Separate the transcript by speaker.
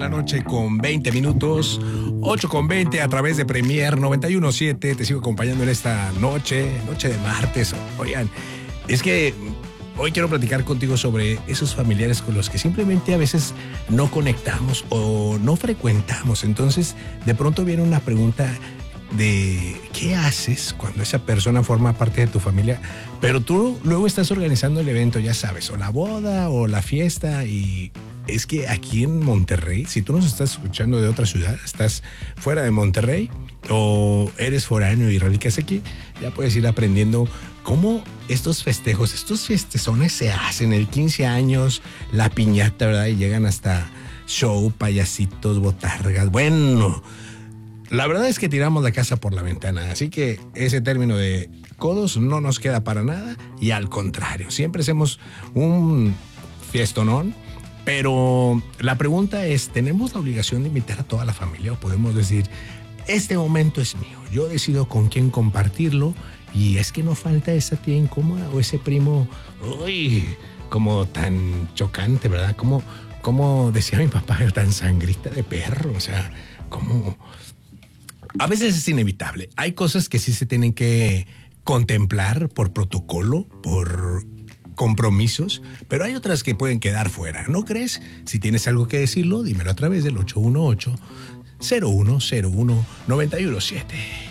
Speaker 1: la noche con 20 minutos, 8 con 20 a través de Premier 91.7. Te sigo acompañando en esta noche de martes. Oigan, es que hoy quiero platicar contigo sobre esos familiares con los que simplemente a veces no conectamos o no frecuentamos. Entonces, de pronto viene una pregunta de qué haces cuando esa persona forma parte de tu familia, pero tú luego estás organizando el evento, ya sabes, o la boda o la fiesta. Y es que aquí en Monterrey, si tú nos estás escuchando de otra ciudad, estás fuera de Monterrey o eres foráneo y radicas aquí, ya puedes ir aprendiendo cómo estos festejos, estos fiestezones se hacen, el 15 años, la piñata, ¿verdad? Y llegan hasta show, payasitos, botargas. Bueno, la verdad es que tiramos la casa por la ventana, así que ese término de codos no nos queda para nada, y al contrario, siempre hacemos un fiestonón. Pero la pregunta es, ¿tenemos la obligación de invitar a toda la familia o podemos decir, este momento es mío, yo decido con quién compartirlo? Y es que no falta esa tía incómoda o ese primo, uy, como tan chocante, ¿verdad? Como decía mi papá, tan sangrita de perro, o sea, como... A veces es inevitable. Hay cosas que sí se tienen que contemplar por protocolo, por compromisos, pero hay otras que pueden quedar fuera, ¿no crees? Si tienes algo que decirlo, dímelo a través del 818-0101-917.